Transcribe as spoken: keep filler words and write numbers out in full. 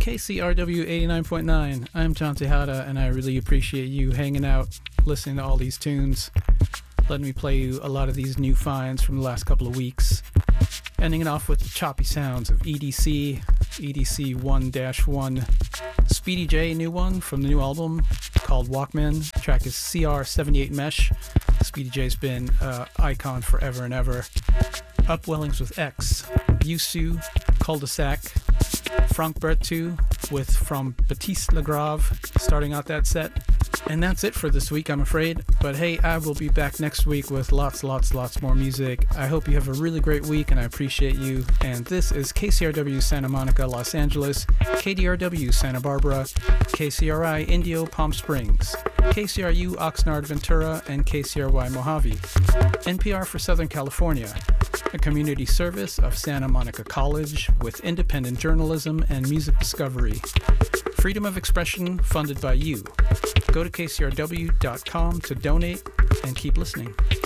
K C R W eighty-nine point nine. I'm John Tejada, and I really appreciate you hanging out, listening to all these tunes, letting me play you a lot of these new finds from the last couple of weeks. Ending it off with the choppy sounds of E D C, E D C one dash one, Speedy J, new one from the new album called Walkman. The track is C R seventy-eight Mesh. Speedy J's been uh, icon forever and ever. Upwellings with X, Yusu, Cul-de-sac, Franck Bertu with From Baptiste Lagrave, starting out that set. And that's it for this week, I'm afraid. But hey, I will be back next week with lots, lots, lots more music. I hope you have a really great week, and I appreciate you. And this is K C R W Santa Monica, Los Angeles, K D R W Santa Barbara, K C R I Indio Palm Springs, K C R U Oxnard Ventura, and K C R Y Mojave. N P R for Southern California, a community service of Santa Monica College with independent journalism and music discovery. Freedom of expression funded by you. Go to K C R W dot com to donate and keep listening.